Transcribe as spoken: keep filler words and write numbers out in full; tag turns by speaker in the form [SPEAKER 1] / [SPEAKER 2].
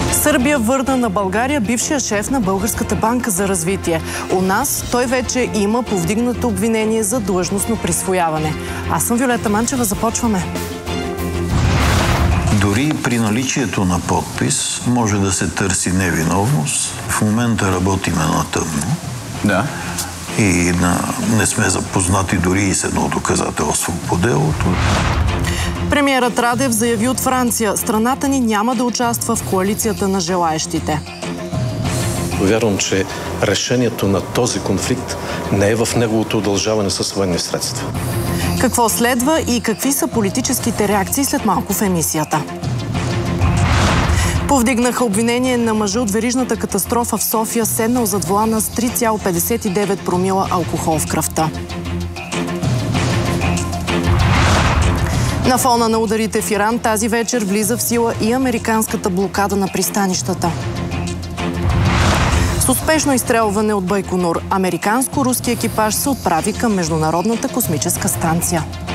[SPEAKER 1] Сърбия върна на България бившия шеф на Българската банка за развитие. У нас той вече има повдигнато обвинение за длъжностно присвояване. Аз съм Виолета Манчева, започваме.
[SPEAKER 2] Дори при наличието на подпис може да се търси невиновност. В момента работиме на тъмно.
[SPEAKER 3] Да.
[SPEAKER 2] И на, не сме запознати дори и с едно доказателство по делото.
[SPEAKER 1] Премиерът Радев заяви от Франция: страната ни няма да участва в коалицията на желаещите.
[SPEAKER 4] Вярвам, че решението на този конфликт не е в неговото удължаване с военни средства.
[SPEAKER 1] Какво следва и какви са политическите реакции след малко в емисията? Повдигнаха обвинение на мъжа от верижната катастрофа в София, седнал зад волана с три цяло петдесет и девет промила алкохол в кръвта. На фона на ударите в Иран тази вечер влиза в сила и американската блокада на пристанищата. С успешно изстрелване от Байконур, американско-руски екипаж се отправи към Международната космическа станция.